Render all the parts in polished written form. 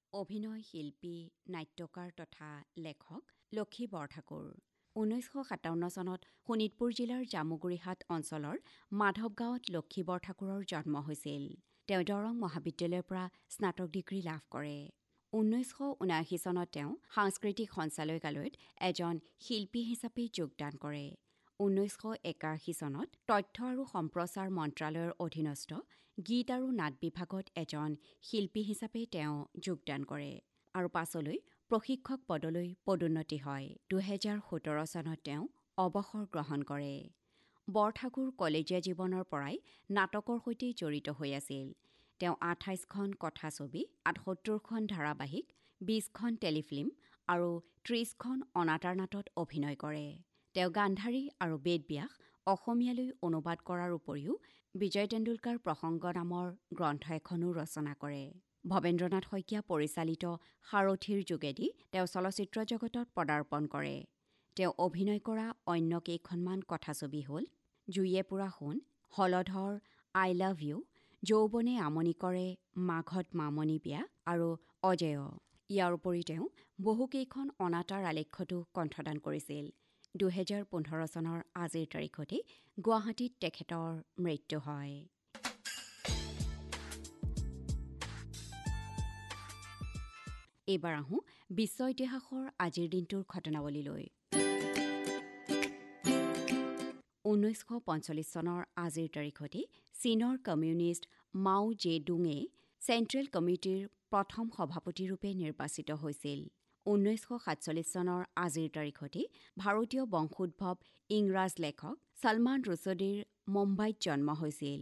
অভিনয় শিল্পী, নাট্যকাৰ তথা লেখক লক্ষী বৰঠাকুৰ। 1957 চনত শোণিতপুৰ জিলাৰ জামুগুৰিহাট অঞ্চলৰ মাধৱ গাঁৱত লক্ষী বৰঠাকুৰৰ জন্ম হৈছিল। তেওঁ দৰং মহাবিদ্যালয়ৰ পৰা স্নাতক ডিগ্ৰী লাভ কৰে। 1979 চনত তেওঁ সাংস্কৃতিক সঞ্চালকালয়ত এজন শিল্পী হিচাপে যোগদান কৰে। 1981 চনত তথ্য আৰু সম্প্ৰচাৰ মন্ত্ৰালয়ৰ অধীনস্থ গীত আৰু নাট বিভাগত এজন শিল্পী হিচাপে তেওঁ যোগদান কৰে আৰু পাছলৈ প্ৰশিক্ষক পদলৈ পদোন্নতি হয়। 2017 চনত তেওঁ অৱসৰ গ্ৰহণ কৰে। বৰঠাকুৰ কলেজীয়া জীৱনৰ পৰাই নাটকৰ সৈতে জড়িত হৈ আছিল। তেওঁ 28খন কথাছবি, 78খন ধাৰাবাহিক, 20খন টেলিফিল্ম আৰু 30খন অনাটাৰ নাটত অভিনয় কৰে। তেওঁ গান্ধাৰী আৰু বেদব্যাস অসমীয়ালৈ অনুবাদ কৰাৰ উপৰিও বিজয় তেণ্ডুলকাৰ প্ৰসংগ নামৰ গ্ৰন্থ এখনো ৰচনা কৰে। ভৱেন্দ্ৰনাথ শইকীয়া পৰিচালিত সাৰথীৰ যোগেদি তেওঁ চলচ্চিত্ৰ জগতত পদাৰ্পণ কৰে। তেওঁ অভিনয় কৰা অন্য কেইখনমান কথাছবি হ'ল জুইয়ে পুৰা সোণ, হলধৰ, আই লাভ ইউ, যৌৱনে আমনি কৰে, মাঘত মামনি বিয়া আৰু অজেয়। ইয়াৰ উপৰি তেওঁ বহুকেইখন অনাটাৰ আলেখ্যতো কণ্ঠদান কৰিছিল। 2015 চনৰ আজিৰ তাৰিখতে গুৱাহাটীত তেখেতৰ মৃত্যু হয়। এইবাৰ আহোঁ বিশ্ব ইতিহাসৰ আজিৰ দিনটোৰ ঘটনাৱলীলৈ। 1945 চনৰ আজিৰ তাৰিখতে চীনৰ কমিউনিষ্ট মাও জে-ডুঙে চেণ্ট্ৰেল কমিটিৰ প্ৰথম সভাপতিৰূপে নিৰ্বাচিত হৈছিল। 1947 চনৰ আজিৰ তাৰিখতে ভাৰতীয় বংশোদ্ভৱ ইংৰাজ লেখক ছলমান ৰুশ্বদিৰ মুম্বাইত জন্ম হৈছিল।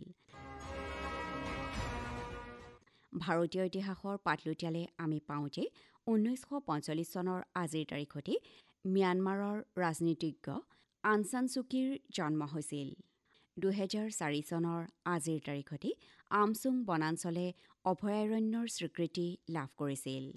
ভাৰতীয় ইতিহাসৰ পাত লুটিয়ালে আমি পাওঁ যে 1945 চনৰ আজিৰ তাৰিখতে ম্যানমাৰৰ ৰাজনীতিজ্ঞ আং সান ছ্যু ক্যিৰ জন্ম হৈছিল। 2004 চনৰ আজিৰ তাৰিখতে আমচুং বনাঞ্চলে অভয়াৰণ্যৰ স্বীকৃতি লাভ কৰিছিল।